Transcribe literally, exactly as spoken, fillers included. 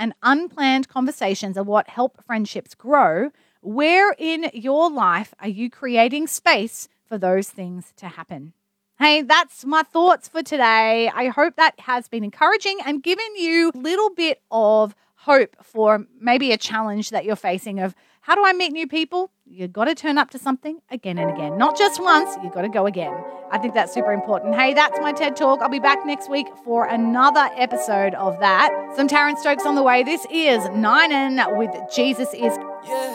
and unplanned conversations are what help friendships grow. Where in your life are you creating space for those things to happen? Hey, that's my thoughts for today. I hope that has been encouraging and given you a little bit of hope for maybe a challenge that you're facing of how do I meet new people? You've got to turn up to something again and again. Not just once, you've got to go again. I think that's super important. Hey, that's my TED Talk. I'll be back next week for another episode of that. Some Taryn Stokes on the way. This is Ninen with Jesus Is... Yeah.